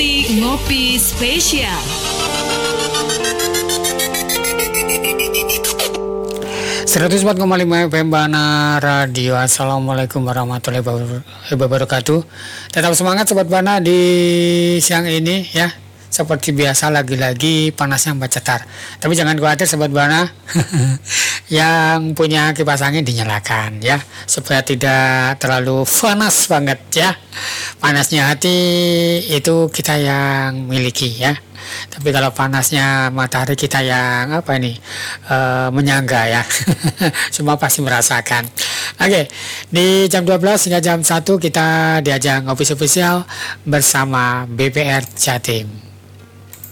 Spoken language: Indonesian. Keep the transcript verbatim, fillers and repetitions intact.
Ngopi Ngopi Spesial. seratus empat koma lima F M Bana Radio. Assalamualaikum warahmatullahi wabarakatuh. Tetap semangat Sobat Bana di siang ini ya. Seperti biasa lagi-lagi panasnya membacetar. Tapi jangan khawatir Sobat Bana. Yang punya kipas angin dinyalakan ya, supaya tidak terlalu panas banget ya. Panasnya hati itu kita yang miliki ya. Tapi kalau panasnya matahari kita yang apa ini e, menyangga ya. Semua pasti merasakan. Oke, di jam dua belas hingga jam satu kita diajak ngopi spesial bersama B P R Jatim.